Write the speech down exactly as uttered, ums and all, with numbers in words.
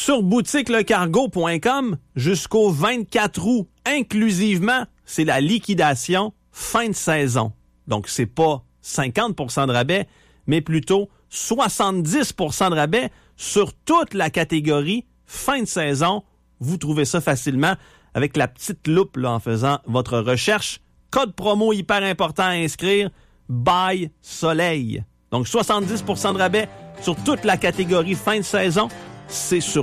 sur boutique le cargo point com jusqu'au vingt-quatre août. Inclusivement, c'est la liquidation fin de saison. Donc, c'est pas cinquante pour cent de rabais, mais plutôt soixante-dix pour cent de rabais sur toute la catégorie fin de saison. Vous trouvez ça facilement avec la petite loupe là, en faisant votre recherche. Code promo hyper important à inscrire, Buy Soleil. Donc, soixante-dix pour cent de rabais sur toute la catégorie fin de saison. C'est sur